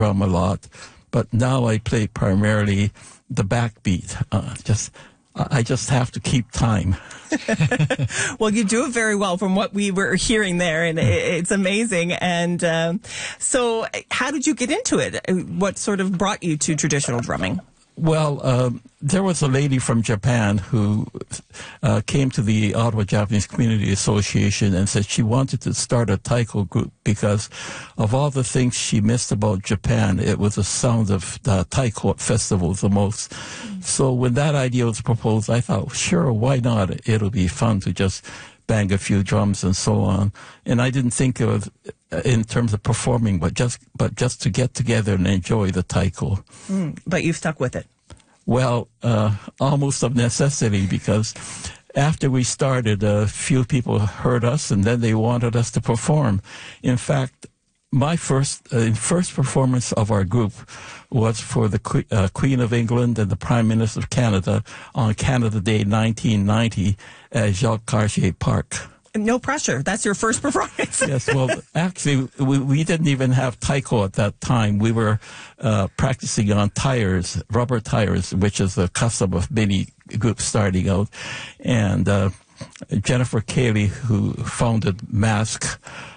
drum a lot, but now I play primarily the backbeat. I just have to keep time. Well, you do it very well from what we were hearing there, and it's amazing. And so how did you get into it? What sort of brought you to traditional drumming? Well, there was a lady from Japan who came to the Ottawa Japanese Community Association and said she wanted to start a taiko group because of all the things she missed about Japan. It was the sound of the taiko festivals the most. So when that idea was proposed, I thought, sure, why not? It'll be fun to just bang a few drums and so on. And I didn't think of in terms of performing, but just to get together and enjoy the taiko. But you've stuck with it. Well, almost of necessity, because after we started, a few people heard us, and then they wanted us to perform. In fact, my first performance of our group was for the Queen of England and the Prime Minister of Canada on Canada Day 1990 at Jacques Cartier Park. No pressure. That's your first performance. Yes, well, actually, we didn't even have taiko at that time. We were practicing on tires, rubber tires, which is a custom of many groups starting out. And Jennifer Cayley, who founded MASK,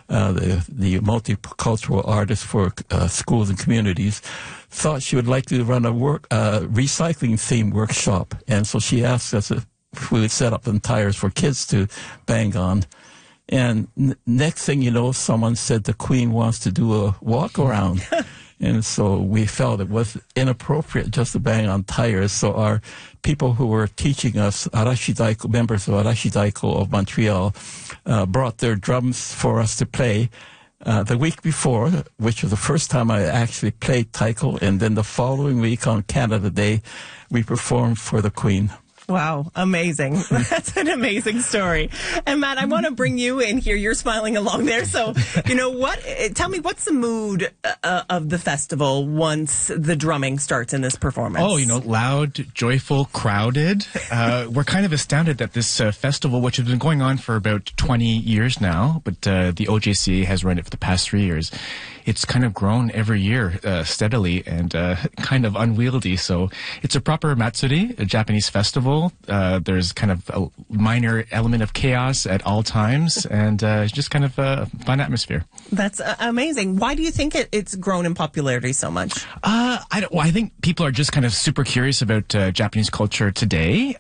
the multicultural artist for schools and communities, thought she would like to run a recycling theme workshop. And so she asked us if we would set up some tires for kids to bang on. And next thing you know, someone said the Queen wants to do a walk around. And so we felt it was inappropriate just to bang on tires. So our people who were teaching us, Arashi Daiko, members of Arashi Daiko of Montreal, brought their drums for us to play. The week before, which was the first time I actually played taiko, and then the following week on Canada Day, we performed for the Queen. Wow, amazing. That's an amazing story. And Matt, I want to bring you in here. You're smiling along there. So, you know what? Tell me, what's the mood of the festival once the drumming starts in this performance? Oh, loud, joyful, crowded. We're kind of astounded that this festival, which has been going on for about 20 years now, but the OJCA has run it for the past 3 years. It's kind of grown every year steadily and kind of unwieldy. So it's a proper matsuri, a Japanese festival. There's kind of a minor element of chaos at all times, and it's just kind of a fun atmosphere. That's amazing. Why do you think it's grown in popularity so much? I think people are just kind of super curious about Japanese culture today.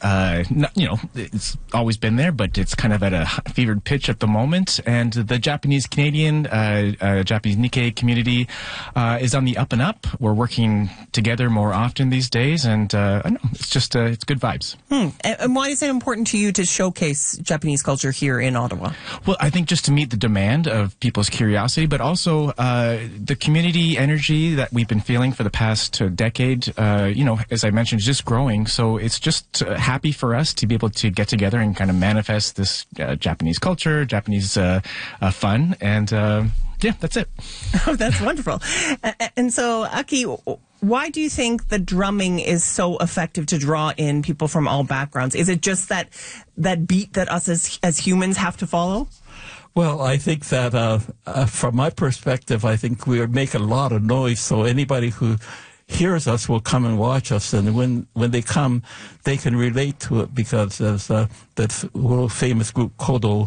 It's always been there, but it's kind of at a fevered pitch at the moment. And the Japanese Canadian, Japanese Nikkei community is on the up and up. We're working together more often these days, and I don't know, it's just it's good vibes. And why is it important to you to showcase Japanese culture here in Ottawa? Well, I think just to meet the demand of people's curiosity, but also the community energy that we've been feeling for the past decade, as I mentioned, is just growing. So it's just happy for us to be able to get together and kind of manifest this Japanese culture, Japanese fun, and yeah, that's it. Oh, that's wonderful. And so, Aki, why do you think the drumming is so effective to draw in people from all backgrounds? Is it just that beat that us as humans have to follow? Well, I think that from my perspective, I think we make a lot of noise, so anybody who hears us will come and watch us, and when they come, they can relate to it, because there's that world famous group Kodo,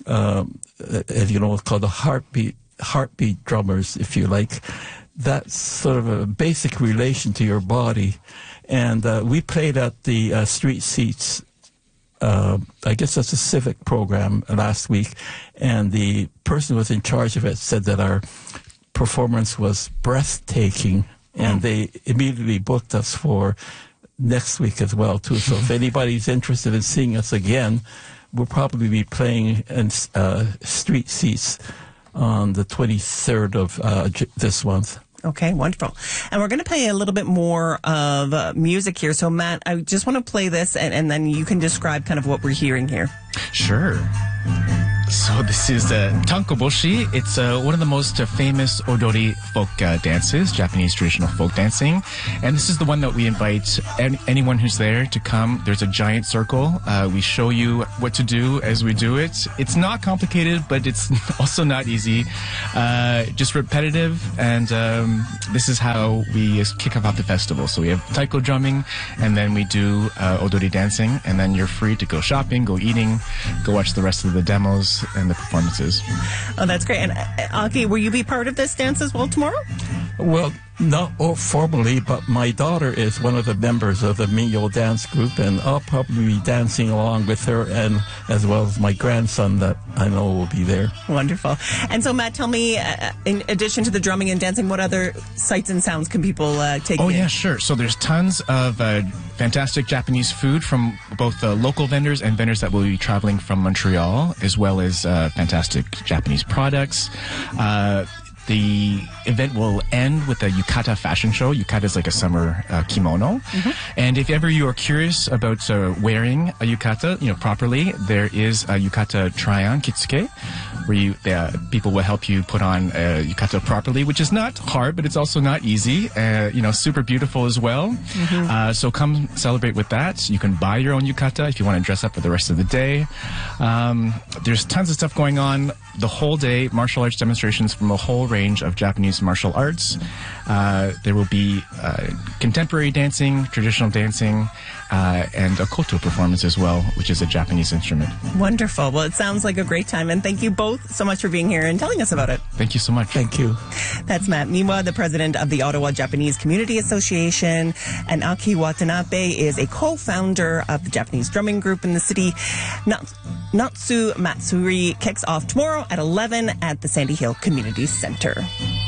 called the heartbeat drummers, if you like. That's sort of a basic relation to your body. And we played at the Street Seats, I guess that's a civic program, last week. And the person who was in charge of it said that our performance was breathtaking. And they immediately booked us for next week as well, too. So if anybody's interested in seeing us again, we'll probably be playing in Street Seats on the 23rd of this month. Okay, wonderful. And we're going to play a little bit more of music here. So, Matt, I just want to play this, and then you can describe kind of what we're hearing here. Sure. So this is Tankoboshi. It's one of the most famous odori folk dances, Japanese traditional folk dancing. And this is the one that we invite anyone who's there to come. There's a giant circle. We show you what to do as we do it. It's not complicated, but it's also not easy. Just repetitive. And this is how we kick off the festival. So we have taiko drumming, and then we do odori dancing. And then you're free to go shopping, go eating, go watch the rest of the demos and the performances. Oh, that's great. And Aki, will you be part of this dance as well tomorrow? Well, not formally, but my daughter is one of the members of the Minyo dance group, and I'll probably be dancing along with her, and as well as my grandson that I know will be there. Wonderful. And so, Matt, tell me, in addition to the drumming and dancing, what other sights and sounds can people take in? Oh, yeah, sure. So there's tons of fantastic Japanese food from both local vendors and vendors that will be traveling from Montreal, as well as fantastic Japanese products. The event will end with a yukata fashion show. Yukata is like a summer kimono. Mm-hmm. And if ever you are curious about wearing a yukata, properly, there is a yukata try-on kitsuke, where people will help you put on a yukata properly, which is not hard, but it's also not easy. Super beautiful as well. Mm-hmm. So come celebrate with that. You can buy your own yukata if you want to dress up for the rest of the day. There's tons of stuff going on the whole day, martial arts demonstrations from a whole range of Japanese martial arts. There will be contemporary dancing, traditional dancing, and a koto performance as well, which is a Japanese instrument. Wonderful. Well, it sounds like a great time, and thank you both so much for being here and telling us about it. Thank you so much. Thank you. That's Matt Miwa, the president of the Ottawa Japanese Community Association, and Aki Watanabe is a co-founder of the Japanese drumming group in the city. Natsu Matsuri kicks off tomorrow at 11 at the Sandy Hill Community Center.